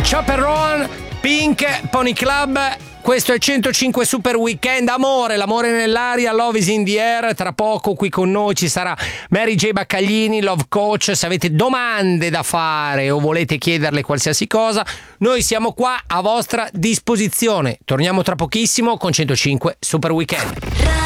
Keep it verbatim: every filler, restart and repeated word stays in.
Chaperone, Pink, Pony Club. Questo è centocinque Super Weekend. Amore, l'amore nell'aria, Love is in the air. Tra poco qui con noi ci sarà Mary J. Baccaglini, Love Coach. Se avete domande da fare o volete chiederle qualsiasi cosa, noi siamo qua a vostra disposizione. Torniamo tra pochissimo con centocinque Super Weekend.